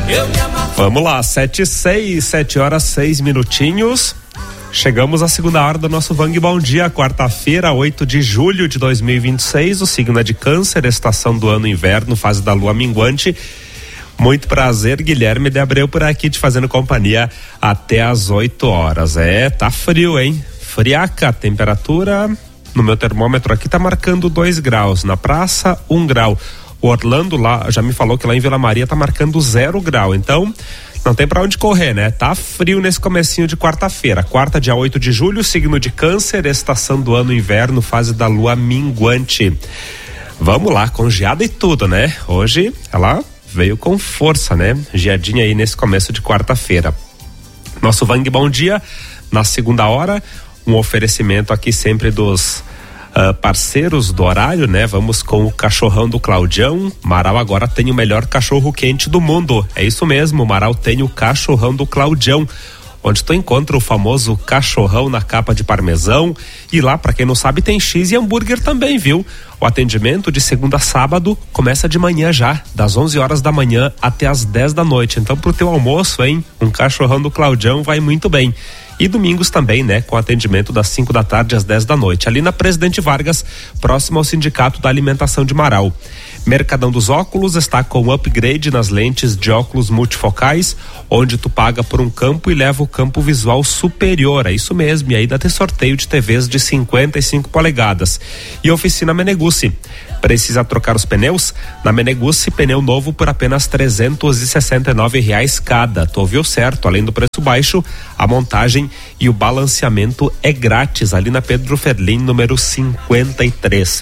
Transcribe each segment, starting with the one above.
Vamos lá, 7 horas 6 minutinhos. Chegamos à segunda hora do nosso Vang Bom Dia, quarta-feira, 8 de julho de 2026. O signo é de Câncer, estação do ano inverno, fase da lua minguante. Muito prazer, Guilherme de Abreu por aqui te fazendo companhia até às 8 horas. Tá frio, hein? Friaca, temperatura no meu termômetro aqui tá marcando 2 graus, na praça 1 grau. O Orlando lá já me falou que lá em Vila Maria tá marcando 0 grau, então não tem pra onde correr, né? Tá frio nesse comecinho de quarta-feira, quarta, dia 8 de julho, signo de Câncer, estação do ano inverno, fase da lua minguante. Vamos lá, com geada e tudo, né? Hoje ela veio com força, né? Geadinha aí nesse começo de quarta-feira. Nosso Vang Bom Dia, na segunda hora, um oferecimento aqui sempre dos parceiros do horário, né? Vamos com o cachorrão do Claudião. Marau agora tem o melhor cachorro quente do mundo. É isso mesmo, Marau tem o cachorrão do Claudião, onde tu encontra o famoso cachorrão na capa de parmesão. E lá, pra quem não sabe, tem X e hambúrguer também, viu? O atendimento de segunda a sábado começa de manhã já, das 11 horas da manhã até as 10 da noite. Então, pro teu almoço, hein? Um cachorrão do Claudião vai muito bem. E domingos também, né? Com atendimento das 5 da tarde às 10 da noite. Ali na Presidente Vargas, próximo ao Sindicato da Alimentação de Marau. Mercadão dos Óculos está com upgrade nas lentes de óculos multifocais, onde tu paga por um campo e leva o campo visual superior. É isso mesmo. E ainda tem sorteio de TVs de 55 polegadas. E oficina Menegucci. Precisa trocar os pneus? Na Menegucci, pneu novo por apenas R$369 cada. Tu ouviu certo? Além do preço baixo, a montagem e o balanceamento é grátis ali na Pedro Ferlin, número 53.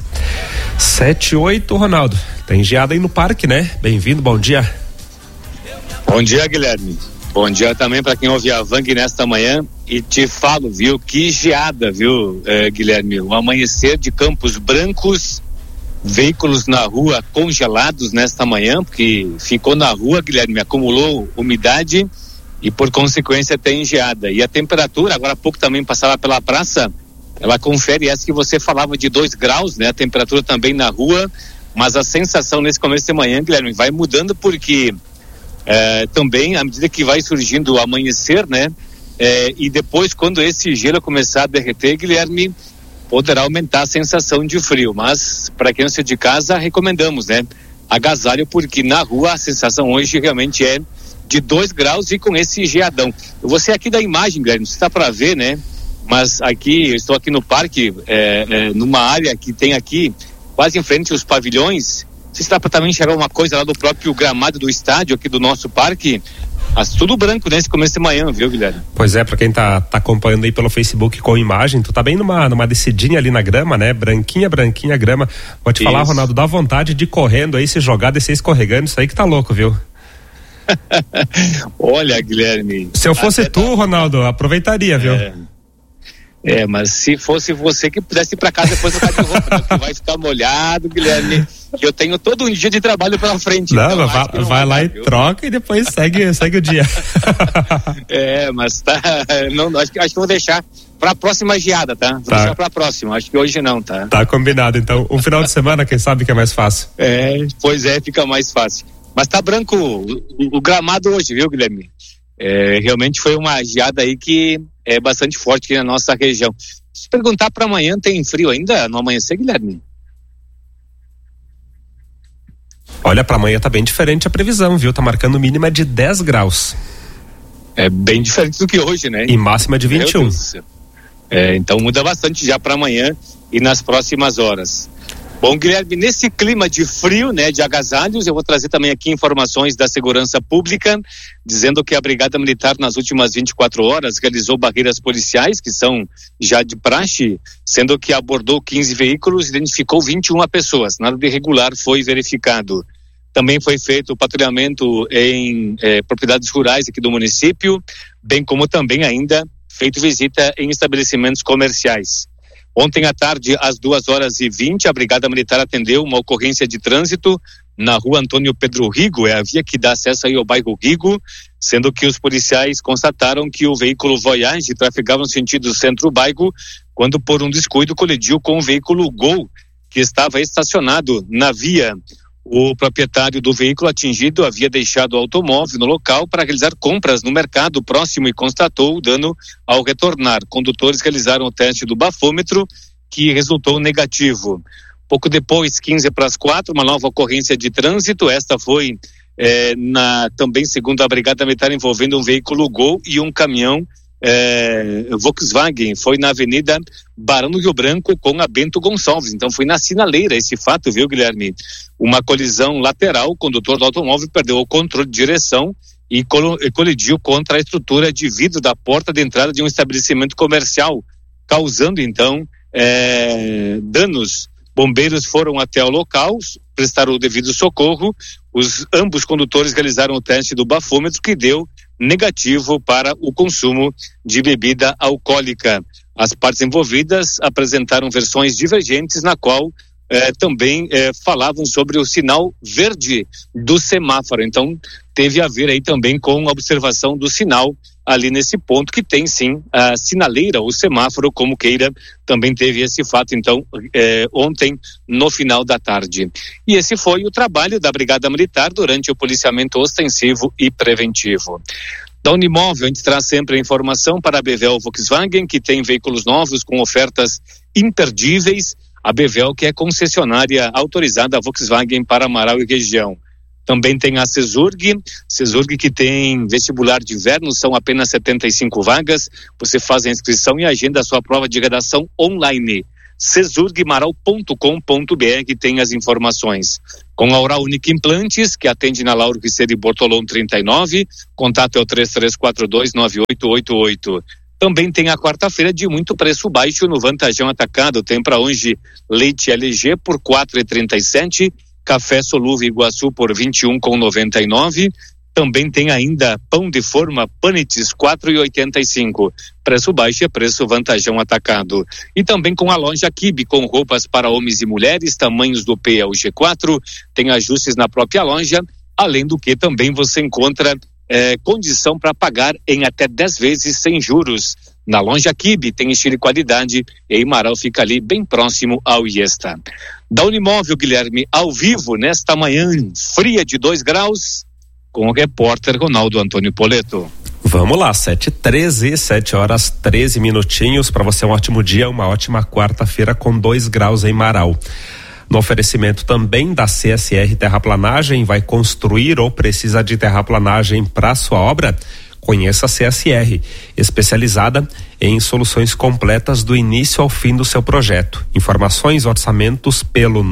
7-8, Ronaldo. Tem geada aí no parque, né? Bem-vindo, bom dia. Bom dia, Guilherme. Bom dia também para quem ouve a Vang nesta manhã. E te falo, viu? Que geada, viu, Guilherme? O amanhecer de Campos Brancos. Veículos na rua congelados nesta manhã, porque ficou na rua, Guilherme, acumulou umidade e por consequência tem geada. E a temperatura, agora há pouco também passava pela praça, ela confere essa que você falava de 2 graus, né? A temperatura também na rua, mas a sensação nesse começo de manhã, Guilherme, vai mudando porque também à medida que vai surgindo o amanhecer, né? E depois quando esse gelo começar a derreter, Guilherme, poderá aumentar a sensação de frio, mas para quem não sai de casa, recomendamos, né? Agasalho, porque na rua a sensação hoje realmente é de 2 graus e com esse geadão. Você aqui da imagem, Guilherme, você está para ver, né? Mas aqui, eu estou aqui no parque, numa área que tem aqui, quase em frente aos pavilhões. Você está para também enxergar uma coisa lá do próprio gramado do estádio aqui do nosso parque. Mas tudo branco nesse começo de manhã, viu, Guilherme? Pois é, pra quem tá acompanhando aí pelo Facebook com imagem, tu tá bem numa descidinha ali na grama, né? Branquinha a grama. Vou te falar, Ronaldo, dá vontade de ir correndo aí, se jogar, descer escorregando, isso aí que tá louco, viu? Olha, Guilherme. Se eu fosse tu, Ronaldo, aproveitaria, viu? Mas se fosse você que pudesse ir pra casa depois trocar de roupa, né? Que vai ficar molhado, Guilherme, que eu tenho todo um dia de trabalho pela frente. Não, então vai lá e troca e depois segue o dia. Mas tá, acho que vou deixar pra próxima geada, tá? Vou deixar pra próxima, acho que hoje não, tá? Tá combinado, então, um final de semana, quem sabe que é mais fácil. Pois é, fica mais fácil. Mas tá branco o gramado hoje, viu, Guilherme? Realmente foi uma geada aí que é bastante forte aqui na nossa região. Se perguntar para amanhã, tem frio ainda no amanhecer, Guilherme? Olha, para amanhã tá bem diferente a previsão, viu? Tá marcando mínima de 10 graus. É bem diferente do que hoje, né? E máxima de 21. Então muda bastante já para amanhã e nas próximas horas. Bom, Guilherme, nesse clima de frio, né, de agasalhos, eu vou trazer também aqui informações da Segurança Pública, dizendo que a Brigada Militar nas últimas 24 horas realizou barreiras policiais, que são já de praxe, sendo que abordou 15 veículos e identificou 21 pessoas. Nada de irregular foi verificado. Também foi feito o patrulhamento em propriedades rurais aqui do município, bem como também ainda feito visita em estabelecimentos comerciais. Ontem à tarde, às 2h20, a Brigada Militar atendeu uma ocorrência de trânsito na rua Antônio Pedro Rigo, é a via que dá acesso aí ao bairro Rigo, sendo que os policiais constataram que o veículo Voyage trafegava no sentido centro-bairro, quando por um descuido colidiu com o veículo Gol, que estava estacionado na via. O proprietário do veículo atingido havia deixado o automóvel no local para realizar compras no mercado próximo e constatou o dano ao retornar. Condutores realizaram o teste do bafômetro, que resultou negativo. Pouco depois, 15:15, uma nova ocorrência de trânsito. Esta foi também, segundo a Brigada Militar, envolvendo um veículo Gol e um caminhão Volkswagen. Foi na Avenida Barão do Rio Branco com a Bento Gonçalves. Então foi na sinaleira esse fato, viu, Guilherme? Uma colisão lateral, o condutor do automóvel perdeu o controle de direção e colidiu contra a estrutura de vidro da porta de entrada de um estabelecimento comercial, causando então danos. Bombeiros foram até o local, prestaram o devido socorro. Ambos condutores realizaram o teste do bafômetro, que deu negativo para o consumo de bebida alcoólica. As partes envolvidas apresentaram versões divergentes, na qual também falavam sobre o sinal verde do semáforo. Então teve a ver aí também com a observação do sinal ali nesse ponto, que tem sim a sinaleira, o semáforo, como queira. Também teve esse fato então ontem no final da tarde. E esse foi o trabalho da Brigada Militar durante o policiamento ostensivo e preventivo. Da Unimóvel, a gente traz sempre a informação para a Bevel Volkswagen, que tem veículos novos com ofertas imperdíveis. A Bevel, que é concessionária autorizada Volkswagen para Amaral e região. Também tem a Cesurg que tem vestibular de inverno, são apenas 75 vagas. Você faz a inscrição e agenda a sua prova de redação online. cesurgmaral.com.br tem as informações. Com a Oral Unique Implantes, que atende na Lauro Riceiro e Bortolom 39, contato é o 33429888. Também tem a quarta-feira de muito preço baixo no Vantajão Atacado. Tem para hoje leite LG por R$4,37, café solúvel Iguaçu por R$21,99. Também tem ainda pão de forma Panites R$4,85. Preço baixo é preço Vantajão Atacado. E também com a loja Kibe, com roupas para homens e mulheres, tamanhos do P ao G4. Tem ajustes na própria loja, além do que também você encontra condição para pagar em até 10 vezes sem juros. Na loja Kibe tem estilo e qualidade, e Imaral fica ali bem próximo ao Iesta. Da Unimóvel, Guilherme, ao vivo nesta manhã fria de 2 graus, com o repórter Ronaldo Antônio Poleto. Vamos lá, 7h13, 7h13, para você um ótimo dia, uma ótima quarta-feira com 2 graus em Marau. No oferecimento também da CSR Terraplanagem, vai construir ou precisa de terraplanagem para sua obra? Conheça a CSR, especializada em soluções completas do início ao fim do seu projeto. Informações, orçamentos pelo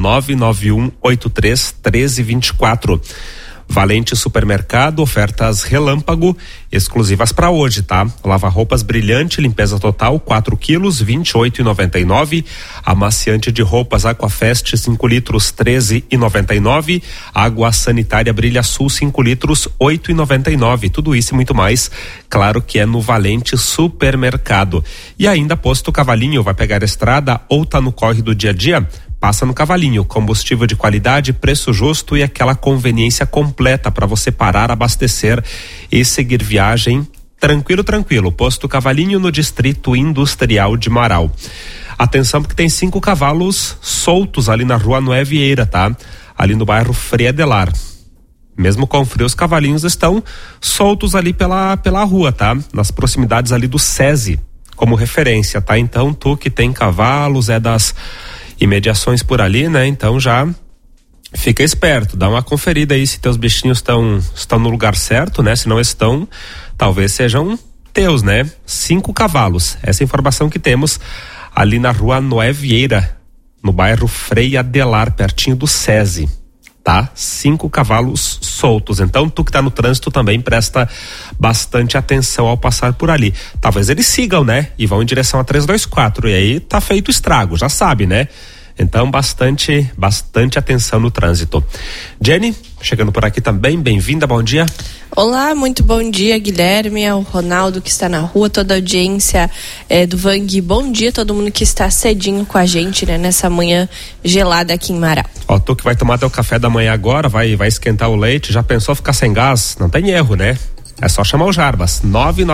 991831324. Valente Supermercado, ofertas relâmpago, exclusivas para hoje, tá? Lava-roupas Brilhante, limpeza total, 4 quilos, R$28,99. Amaciante de roupas Aquafest, 5 litros, R$13,99. Água sanitária Brilha Sul, 5 litros, R$8,99. Tudo isso e muito mais, claro que é no Valente Supermercado. E ainda Posto Cavalinho, vai pegar a estrada ou tá no corre do dia a dia? Passa no Cavalinho, combustível de qualidade, preço justo e aquela conveniência completa para você parar, abastecer e seguir viagem tranquilo. Posto Cavalinho no Distrito Industrial de Marau. Atenção porque tem 5 cavalos soltos ali na Rua Noé Vieira, tá? Ali no bairro Frei Adelar. Mesmo com frio, os cavalinhos estão soltos ali pela rua, tá? Nas proximidades ali do SESI, como referência, tá? Então, tu que tem cavalos, das imediações por ali, né? Então já fica esperto, dá uma conferida aí se teus bichinhos estão no lugar certo, né? Se não estão, talvez sejam teus, né? 5 cavalos, essa informação que temos ali na Rua Noé Vieira, no bairro Frei Adelar, pertinho do SESI, tá? 5 cavalos soltos. Então tu que tá no trânsito também presta bastante atenção ao passar por ali. Talvez eles sigam, né? E vão em direção a 324, e aí tá feito estrago, já sabe, né? Então bastante atenção no trânsito. Jenny, chegando por aqui também, bem-vinda, bom dia. Olá, muito bom dia, Guilherme, ao Ronaldo que está na rua, toda a audiência do Vang, bom dia, todo mundo que está cedinho com a gente, né, nessa manhã gelada aqui em Marau. Ó, tu que vai tomar teu café da manhã agora, vai esquentar o leite, já pensou ficar sem gás? Não tem erro, né? É só chamar o Jarbas,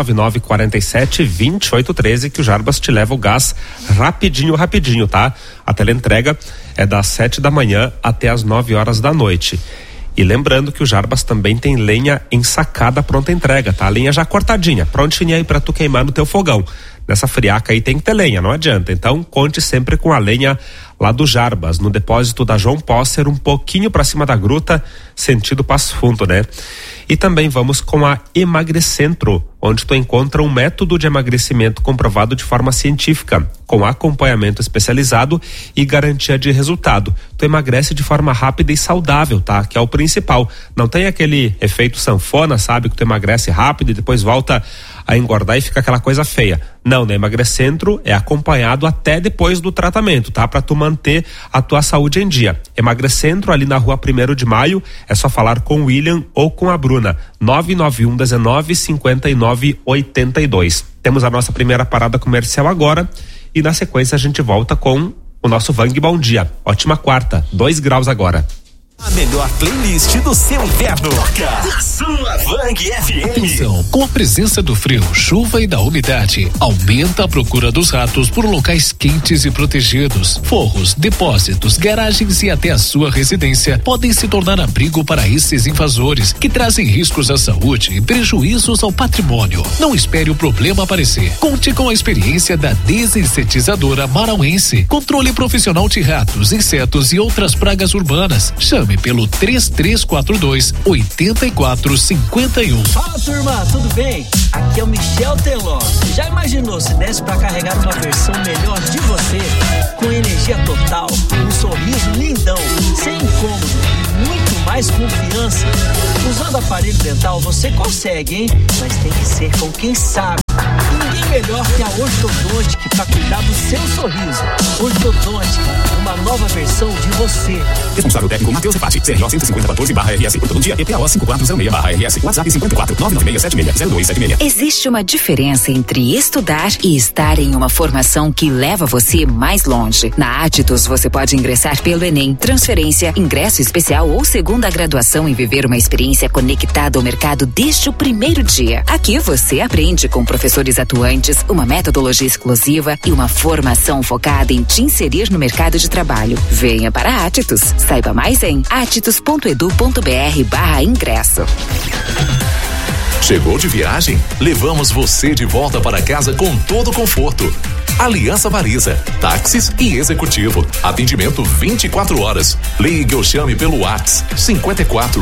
999-47-2813, que o Jarbas te leva o gás rapidinho, tá? A teleentrega é das 7 da manhã até as 9 horas da noite. E lembrando que o Jarbas também tem lenha ensacada pronta entrega, tá? A lenha já cortadinha, prontinha aí pra tu queimar no teu fogão. Nessa friaca aí tem que ter lenha, não adianta. Então conte sempre com a lenha lá do Jarbas, no depósito da João Posser, um pouquinho pra cima da gruta, sentido Passo Fundo, né? E também vamos com a Emagrecentro, onde tu encontra um método de emagrecimento comprovado de forma científica, com acompanhamento especializado e garantia de resultado. Tu emagrece de forma rápida e saudável, tá? Que é o principal. Não tem aquele efeito sanfona, sabe? Que tu emagrece rápido e depois volta a engordar e fica aquela coisa feia. Não, né? Emagrecentro é acompanhado até depois do tratamento, tá? Pra tu manter a tua saúde em dia. Emagrecentro ali na rua 1º de Maio, é só falar com o William ou com a Bruna, 991-19-59-82. Temos a nossa primeira parada comercial agora e na sequência a gente volta com o nosso Vang Bom Dia. Ótima quarta, 2 graus agora. A melhor playlist do seu inverno. A sua Vang FM. Atenção, com a presença do frio, chuva e da umidade, aumenta a procura dos ratos por locais quentes e protegidos. Forros, depósitos, garagens e até a sua residência podem se tornar abrigo para esses invasores, que trazem riscos à saúde e prejuízos ao patrimônio. Não espere o problema aparecer. Conte com a experiência da desinsetizadora marauense. Controle profissional de ratos, insetos e outras pragas urbanas. Chame pelo 3342-8451. Fala, turma, tudo bem? Aqui é o Michel Teló. Já imaginou se desse pra carregar uma versão melhor de você? Com energia total, um sorriso lindão, sem incômodo e muito mais confiança. Usando aparelho dental você consegue, hein? Mas tem que ser com quem sabe. Ninguém melhor que a Ortodontic para cuidar do seu sorriso. Ortodontic, uma nova versão de você. Responsável técnico Matheus Repati, CRO 15014/RS, Ortodontia EPO 5406/RS, WhatsApp 54-99676-0276. Existe uma diferença entre estudar e estar em uma formação que leva você mais longe. Na Atitus você pode ingressar pelo Enem, transferência, ingresso especial ou segunda graduação e viver uma experiência conectada ao mercado desde o primeiro dia. Aqui você aprende com professores atuantes, uma metodologia exclusiva e uma formação focada em te inserir no mercado de trabalho. Venha para a Atitus. Saiba mais em atitus.edu.br/ingresso. Chegou de viagem? Levamos você de volta para casa com todo conforto. Aliança Variza, táxis e executivo. Atendimento 24 horas. Ligue ou chame pelo WhatsApp 54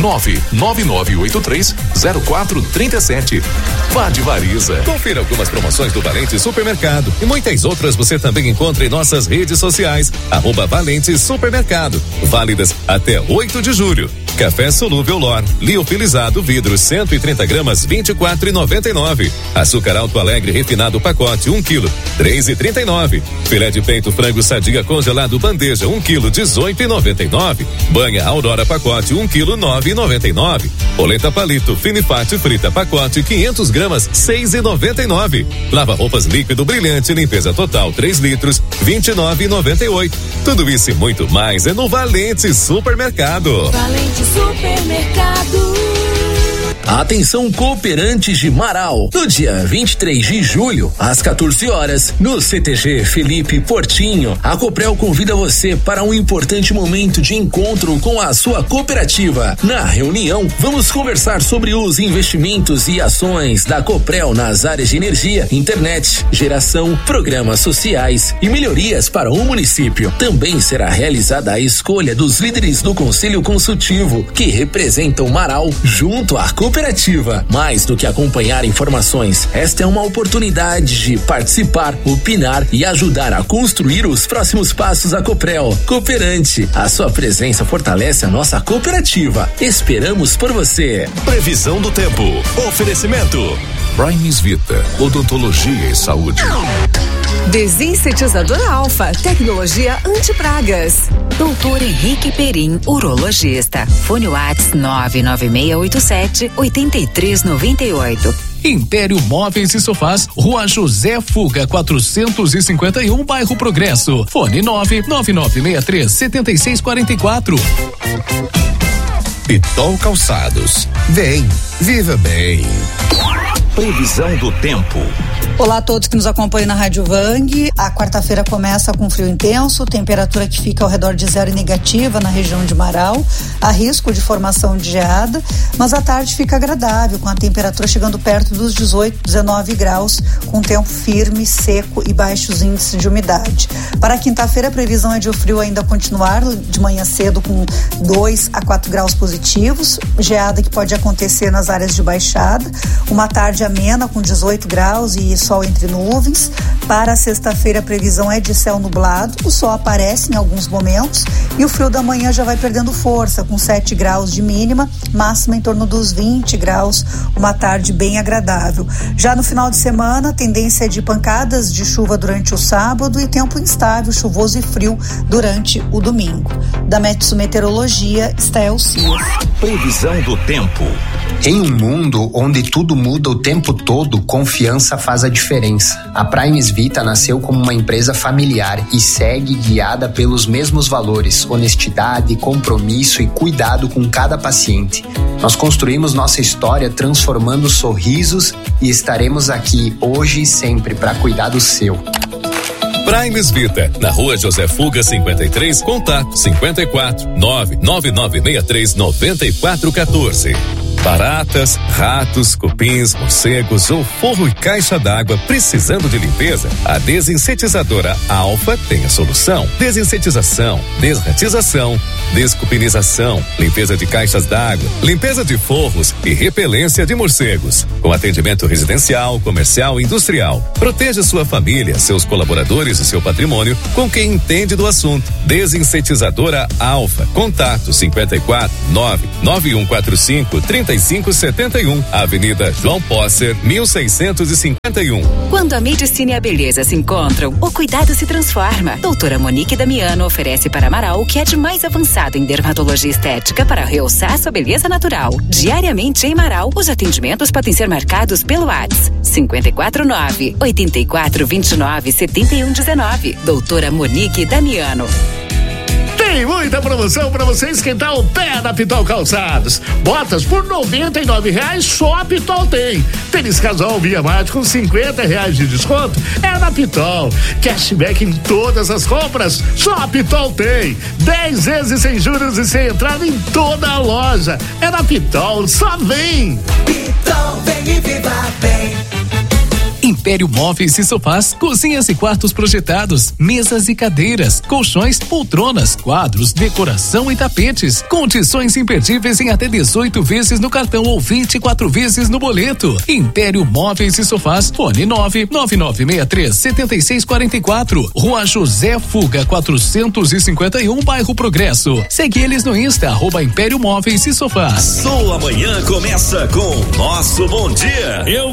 99983 0437. Vá de Variza. Confira algumas promoções do Valente Supermercado e muitas outras você também encontra em nossas redes sociais. @Valente Supermercado. Válidas até 8 de julho. Café solúvel Lor, liofilizado vidro 130 gramas 24,99. Açúcar Alto Alegre refinado pacote 1 kg 3,39. Filé de peito frango sadia congelado bandeja 1 kg 18,99. Banha Aurora pacote 1 kg 9,99. Polenta palito finifate frita pacote 500 gramas 6,99. Lava roupas líquido brilhante limpeza total 3 litros 29,98. Tudo isso e muito mais é no Valente Supermercado. Valente Supermercado. Atenção cooperantes de Marau, no dia 23 de julho, às 14 horas, no CTG Felipe Portinho, a Coprel convida você para um importante momento de encontro com a sua cooperativa. Na reunião, vamos conversar sobre os investimentos e ações da Coprel nas áreas de energia, internet, geração, programas sociais e melhorias para o município. Também será realizada a escolha dos líderes do Conselho Consultivo, que representam Marau junto à cooperativa. Mais do que acompanhar informações, esta é uma oportunidade de participar, opinar e ajudar a construir os próximos passos da Coprel. Cooperante, a sua presença fortalece a nossa cooperativa. Esperamos por você. Previsão do tempo. Oferecimento Primes Vita, odontologia e saúde. Desinsetizador Alfa, tecnologia antipragas. Doutor Henrique Perim, urologista. Fone WhatsApp 99687-8398. Império Móveis e Sofás, Rua José Fuga 451, bairro Progresso. Fone 99963-7644. Pitol Calçados. Vem, viva bem. Previsão do tempo. Olá a todos que nos acompanham na Rádio Vang. A quarta-feira começa com frio intenso, temperatura que fica ao redor de 0 e negativa na região de Marau. Há risco de formação de geada, mas a tarde fica agradável, com a temperatura chegando perto dos 18, 19 graus, com tempo firme, seco e baixos índices de umidade. Para quinta-feira, a previsão é de o frio ainda continuar de manhã cedo com 2 a 4 graus positivos, geada que pode acontecer nas áreas de baixada, uma tarde amena com 18 graus e sol entre nuvens. Para a sexta-feira, a previsão é de céu nublado, o sol aparece em alguns momentos e o frio da manhã já vai perdendo força, com 7 graus de mínima, máxima em torno dos 20 graus, uma tarde bem agradável. Já no final de semana, a tendência é de pancadas de chuva durante o sábado e tempo instável, chuvoso e frio durante o domingo. Da Metsu Meteorologia, Stael Cias. Previsão do tempo. Em um mundo onde tudo muda o tempo todo, confiança faz a diferença. A Primes Vita nasceu como uma empresa familiar e segue guiada pelos mesmos valores: honestidade, compromisso e cuidado com cada paciente. Nós construímos nossa história transformando sorrisos e estaremos aqui hoje e sempre para cuidar do seu. Primes Vita, na Rua José Fuga 53, contato 54 99963 9414. Baratas, ratos, cupins, morcegos ou forro e caixa d'água precisando de limpeza? A desinsetizadora Alfa tem a solução. Desinsetização, desratização, descupinização, limpeza de caixas d'água, limpeza de forros e repelência de morcegos. Com atendimento residencial, comercial e industrial. Proteja sua família, seus colaboradores e seu patrimônio com quem entende do assunto. Desinsetizadora Alfa. Contato 54 99145 3571, Avenida João Posser, 1651. Quando a medicina e a beleza se encontram, o cuidado se transforma. Doutora Monique Damiano oferece para Marau o que é de mais avançado em dermatologia estética para realçar sua beleza natural. Diariamente em Marau, os atendimentos podem ser marcados pelo WhatsApp 549-8429-7119. Doutora Monique Damiano. Tem muita promoção para você esquentar o pé na Pitol Calçados. Botas por R$99 só a Pitol tem. Tênis casual Via Mate com R$50 de desconto é na Pitol. Cashback em todas as compras, só a Pitol tem. 10 vezes sem juros e sem entrada em toda a loja. É na Pitol, só vem. Pitol, vem e viva bem. Império Móveis e Sofás, cozinhas e quartos projetados, mesas e cadeiras, colchões, poltronas, quadros, decoração e tapetes. Condições imperdíveis em até 18 vezes no cartão ou 24 vezes no boleto. Império Móveis e Sofás, fone 99963-7644, Rua José Fuga 451, Bairro Progresso. Segue eles no Insta, @Império Móveis e Sofás. Sua manhã começa com Nosso Bom Dia.